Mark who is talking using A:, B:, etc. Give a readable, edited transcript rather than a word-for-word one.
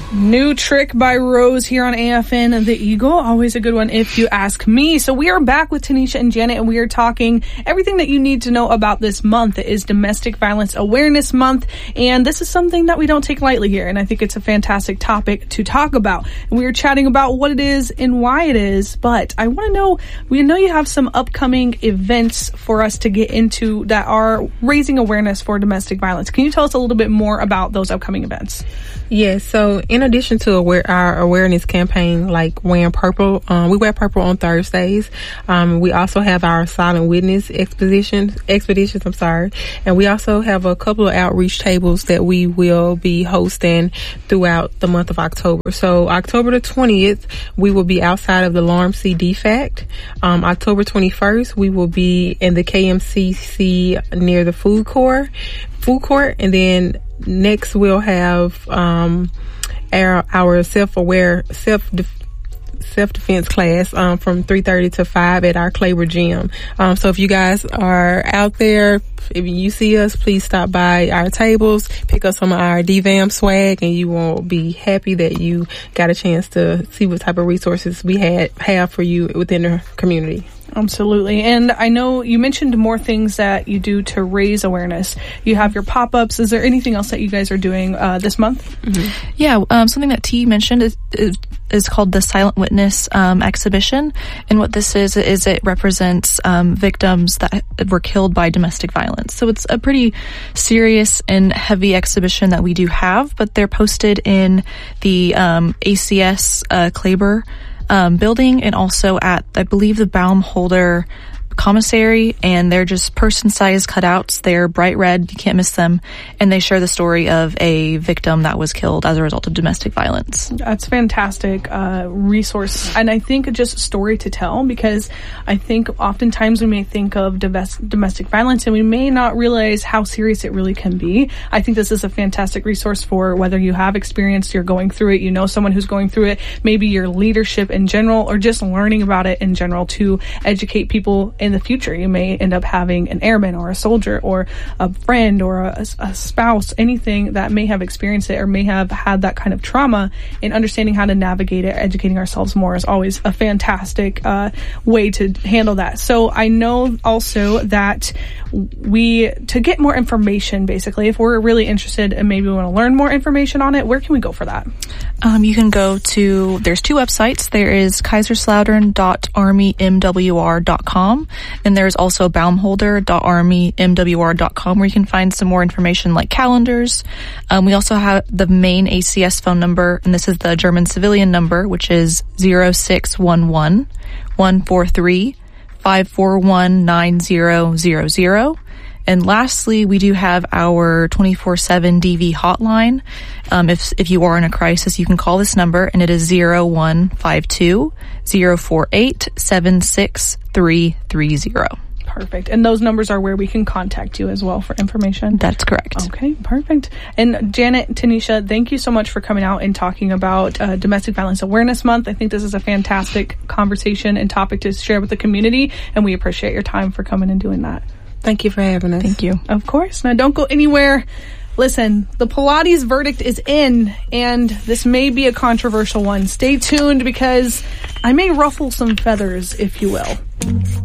A: New Trick by Rose here on AFN The Eagle. Always a good one if you ask me. So we are back with Tanisha and Janet, and we are talking everything that you need to know about this month. It is Domestic Violence Awareness Month, and this is something that we don't take lightly here, and I think it's a fantastic topic to talk about. And we are chatting about what it is and why it is, but I want to know, we know you have some upcoming events for us to get into that are raising awareness for domestic violence. Can you tell us a little bit more about those upcoming events?
B: Yes, so in addition to our awareness campaign, like wearing purple, we wear purple on Thursdays. We also have our silent witness expeditions, and we also have a couple of outreach tables that we will be hosting throughout the month of October. So October the 20th, we will be outside of the Lawrence DFACT. October 21st, we will be in the KMCC near the food court, and then next we'll have our self-defense class from 3:30 to 5 at our Claber gym. So if you guys are out there, if you see us, please stop by our tables, pick up some of our DVAM swag, and you will be happy that you got a chance to see what type of resources we have for you within the community.
A: Absolutely. And I know you mentioned more things that you do to raise awareness. You have your pop-ups. Is there anything else that you guys are doing this month?
C: Mm-hmm. Yeah, something that T mentioned is called the Silent Witness exhibition. And what this is it represents victims that were killed by domestic violence. So it's a pretty serious and heavy exhibition that we do have, but they're posted in the ACS Claber building, and also at, I believe, the Baumholder commissary, and they're just person-sized cutouts. They're bright red, you can't miss them, and they share the story of a victim that was killed as a result of domestic violence.
A: That's fantastic resource, and I think just story to tell, because I think oftentimes we may think of domestic violence and we may not realize how serious it really can be. I think this is a fantastic resource for whether you have experienced, you're going through it, you know someone who's going through it, maybe your leadership in general, or just learning about it in general to educate people in the future. You may end up having an airman or a soldier or a friend or a spouse, anything that may have experienced it or may have had that kind of trauma, and understanding how to navigate it, educating ourselves more is always a fantastic way to handle that. So I know also that to get more information, basically, if we're really interested and maybe we want to learn more information on it, where can we go for that?
C: You can go to, there's two websites. There is kaiserslautern.armymwr.com, and there's also baumholder.armymwr.com, where you can find some more information like calendars. We also have the main ACS phone number, and this is the German civilian number, which is 0611 143 541-9000. And lastly, we do have our 24/7 DV hotline. If you are in a crisis, you can call this number, and it is 0152-048-76330.
A: Perfect. And those numbers are where we can contact you as well for information?
C: That's correct.
A: Okay, perfect. And Janet, Tanisha, thank you so much for coming out and talking about Domestic Violence Awareness Month. I think this is a fantastic conversation and topic to share with the community, and we appreciate your time for coming and doing that.
B: Thank you for having us.
A: Thank you. Of course. Now, don't go anywhere. Listen, the Pilates verdict is in, and this may be a controversial one. Stay tuned, because I may ruffle some feathers, if you will.